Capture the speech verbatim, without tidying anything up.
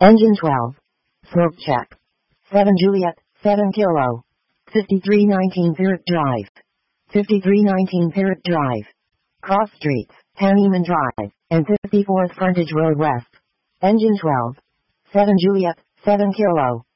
Engine twelve. Smoke check. seven Juliet, seven Kilo. fifty-three nineteen Parrot Drive. fifty-three nineteen Parrot Drive. Cross Streets, Hanneman Drive, and fifty-fourth Frontage Road West. Engine twelve. seven Juliet, seven Kilo.